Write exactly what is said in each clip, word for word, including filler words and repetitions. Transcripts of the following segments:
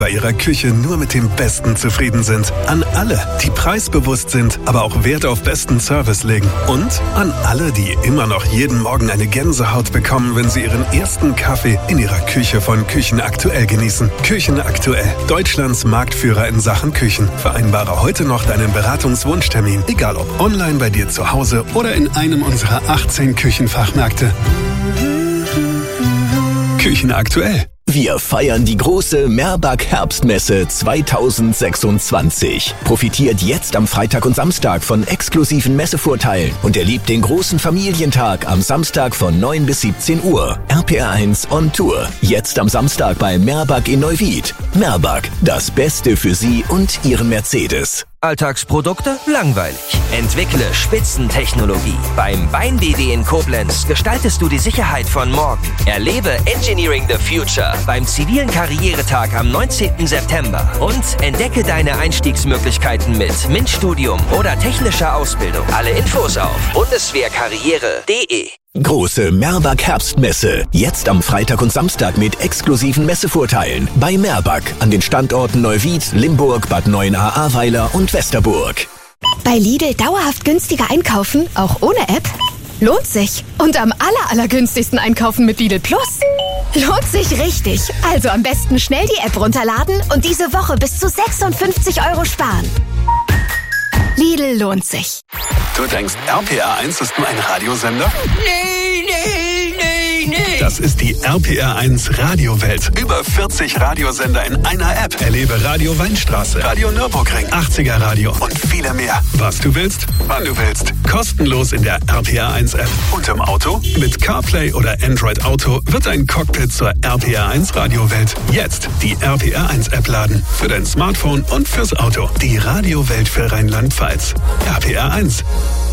bei ihrer Küche nur mit dem Besten zufrieden sind. An alle, die preisbewusst sind, aber auch Wert auf besten Service legen. Und an alle, die immer noch jeden Morgen eine Gänsehaut bekommen, wenn sie ihren ersten Kaffee in ihrer Küche von Küchen Aktuell genießen. Küchen Aktuell, Deutschlands Marktführer in Sachen Küchen. Vereinbare heute noch deinen Beratungswunschtermin, egal ob online bei dir zu Hause oder in einem unserer achtzehn Küchenfachmärkte. Küchen Aktuell. Wir feiern die große Merbag Herbstmesse zweitausendsechsundzwanzig. Profitiert jetzt am Freitag und Samstag von exklusiven Messevorteilen und erlebt den großen Familientag am Samstag von neun bis siebzehn Uhr. R P R eins on Tour. Jetzt am Samstag bei Merbag in Neuwied. Merbag, das Beste für Sie und Ihren Mercedes. Alltagsprodukte? Langweilig. Entwickle Spitzentechnologie. Beim Bein B D in Koblenz gestaltest du die Sicherheit von morgen. Erlebe Engineering the Future beim zivilen Karrieretag am neunzehnten September und entdecke deine Einstiegsmöglichkeiten mit MINT-Studium oder technischer Ausbildung. Alle Infos auf bundeswehrkarriere punkt de. Große Merbag Herbstmesse. Jetzt am Freitag und Samstag mit exklusiven Messevorteilen. Bei Merbag an den Standorten Neuwied, Limburg, Bad Neuenahr-Ahrweiler und Westerburg. Bei Lidl dauerhaft günstiger einkaufen, auch ohne App? Lohnt sich. Und am aller, allergünstigsten einkaufen mit Lidl Plus? Lohnt sich richtig. Also am besten schnell die App runterladen und diese Woche bis zu sechsundfünfzig Euro sparen. Lidl lohnt sich. Du denkst, R P R eins ist nur ein Radiosender? Nee, nee, nee, nee. Das ist die R P R eins Radiowelt. Über vierzig Radiosender in einer App. Erlebe Radio Weinstraße, Radio Nürburgring, achtziger Radio und viele mehr. Was du willst, wann du willst. Kostenlos in der R P R eins App. Und im Auto? Mit CarPlay oder Android Auto wird ein Cockpit zur R P R eins Radiowelt. Jetzt die R P R eins App laden. Für dein Smartphone und fürs Auto. Die Radiowelt für Rheinland-Pfalz. R P R eins.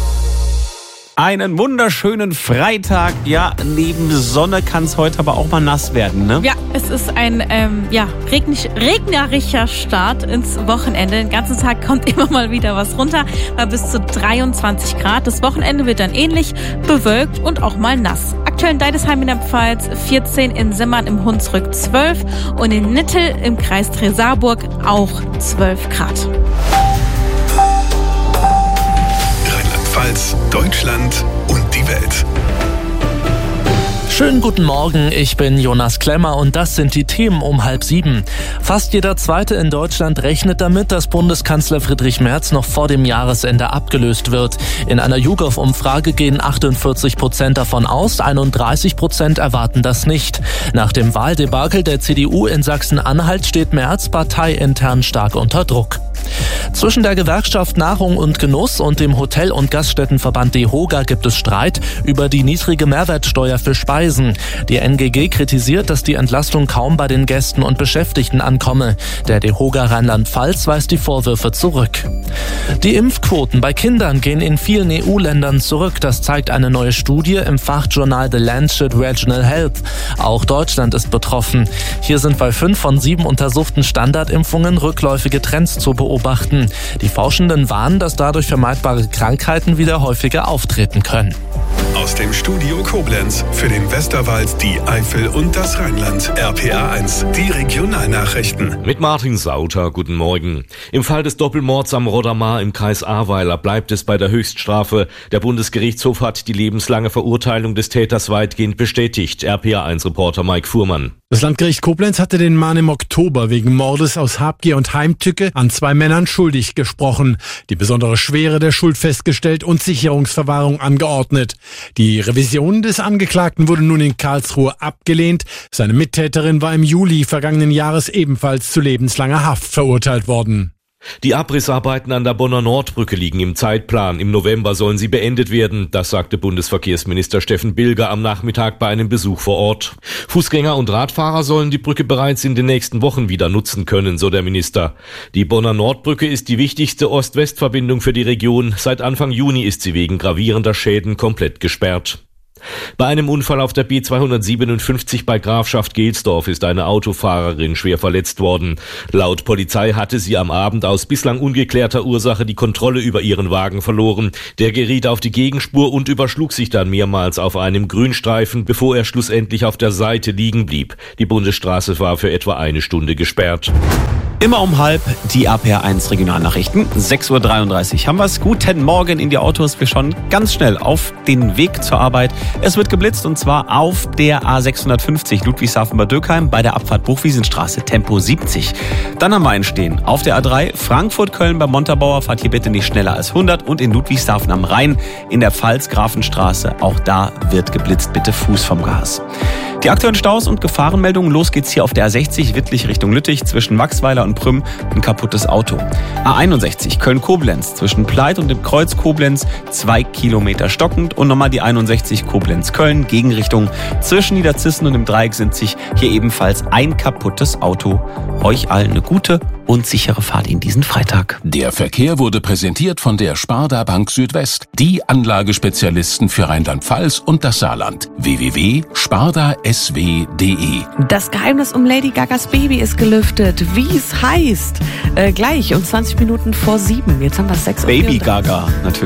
Einen wunderschönen Freitag. Ja, neben Sonne kann es heute aber auch mal nass werden, ne? Ja, es ist ein ähm, ja, regnisch, regnerischer Start ins Wochenende. Den ganzen Tag kommt immer mal wieder was runter, bei bis zu dreiundzwanzig Grad. Das Wochenende wird dann ähnlich bewölkt und auch mal nass. Aktuell in Deidesheim in der Pfalz vierzehn, in Simmern im Hunsrück zwölf und in Nittel im Kreis Tresa-Burg auch zwölf Grad. Rheinland-Pfalz, Deutschland und die Welt. Schönen guten Morgen, ich bin Jonas Klemmer und das sind die Themen um halb sieben. Fast jeder Zweite in Deutschland rechnet damit, dass Bundeskanzler Friedrich Merz noch vor dem Jahresende abgelöst wird. In einer YouGov-Umfrage gehen achtundvierzig Prozent davon aus, einunddreißig Prozent erwarten das nicht. Nach dem Wahldebakel der C D U in Sachsen-Anhalt steht Merz parteiintern stark unter Druck. Zwischen der Gewerkschaft Nahrung und Genuss und dem Hotel- und Gaststättenverband DEHOGA gibt es Streit über die niedrige Mehrwertsteuer für Speisen. Die N G G kritisiert, dass die Entlastung kaum bei den Gästen und Beschäftigten ankomme. Der DEHOGA Rheinland-Pfalz weist die Vorwürfe zurück. Die Impfquoten bei Kindern gehen in vielen E U-Ländern zurück. Das zeigt eine neue Studie im Fachjournal The Lancet Regional Health. Auch Deutschland ist betroffen. Hier sind bei fünf von sieben untersuchten Standardimpfungen rückläufige Trends zu beobachten. Die Forschenden warnen, dass dadurch vermeidbare Krankheiten wieder häufiger auftreten können. Aus dem Studio Koblenz für den Westerwald, die Eifel und das Rheinland. R P R eins, die Regionalnachrichten. Mit Martin Sauter, guten Morgen. Im Fall des Doppelmords am Roddermar im Kreis Ahrweiler bleibt es bei der Höchststrafe. Der Bundesgerichtshof hat die lebenslange Verurteilung des Täters weitgehend bestätigt. R P R eins Reporter Mike Fuhrmann. Das Landgericht Koblenz hatte den Mann im Oktober wegen Mordes aus Habgier und Heimtücke an zwei Männern schuldig gesprochen, die besondere Schwere der Schuld festgestellt und Sicherungsverwahrung angeordnet. Die Revision des Angeklagten wurde nun in Karlsruhe abgelehnt. Seine Mittäterin war im Juli vergangenen Jahres ebenfalls zu lebenslanger Haft verurteilt worden. Die Abrissarbeiten an der Bonner Nordbrücke liegen im Zeitplan. Im November sollen sie beendet werden. Das sagte Bundesverkehrsminister Steffen Bilger am Nachmittag bei einem Besuch vor Ort. Fußgänger und Radfahrer sollen die Brücke bereits in den nächsten Wochen wieder nutzen können, so der Minister. Die Bonner Nordbrücke ist die wichtigste Ost-West-Verbindung für die Region. Seit Anfang Juni ist sie wegen gravierender Schäden komplett gesperrt. Bei einem Unfall auf der B zweihundertsiebenundfünfzig bei Grafschaft Gelsdorf ist eine Autofahrerin schwer verletzt worden. Laut Polizei hatte sie am Abend aus bislang ungeklärter Ursache die Kontrolle über ihren Wagen verloren. Der geriet auf die Gegenspur und überschlug sich dann mehrmals auf einem Grünstreifen, bevor er schlussendlich auf der Seite liegen blieb. Die Bundesstraße war für etwa eine Stunde gesperrt. Immer um halb die A P R eins Regionalnachrichten. sechs Uhr dreiunddreißig haben wir es. Guten Morgen in die Autos. Wir schauen ganz schnell auf den Weg zur Arbeit. Es wird geblitzt und zwar auf der A sechshundertfünfzig Ludwigshafen-Bad Dürkheim bei der Abfahrt Buchwiesenstraße, Tempo siebzig. Dann haben wir einen Stehen auf der A drei Frankfurt-Köln bei Montabaur. Fahrt hier bitte nicht schneller als hundert. Und in Ludwigshafen am Rhein in der Pfalz-Grafenstraße. Auch da wird geblitzt. Bitte Fuß vom Gas. Die aktuellen Staus und Gefahrenmeldungen. Los geht's hier auf der A sechzig Wittlich Richtung Lüttich zwischen Maxweiler und Prüm. Ein kaputtes Auto. A einundsechzig Köln-Koblenz zwischen Pleit und dem Kreuz Koblenz. Zwei Kilometer stockend. Und nochmal die einundsechzig Koblenz-Köln. Gegenrichtung zwischen Niederzissen und dem Dreieck sind sich hier ebenfalls ein kaputtes Auto. Euch allen eine gute und sichere Fahrt in diesen Freitag. Der Verkehr wurde präsentiert von der Sparda Bank Südwest. Die Anlagespezialisten für Rheinland-Pfalz und das Saarland. w w w punkt sparda s w punkt d e. Das Geheimnis um Lady Gagas Baby ist gelüftet. Wie es heißt. Äh, gleich um zwanzig Minuten vor sieben. Jetzt haben wir sechs Uhr. Baby Gaga, natürlich.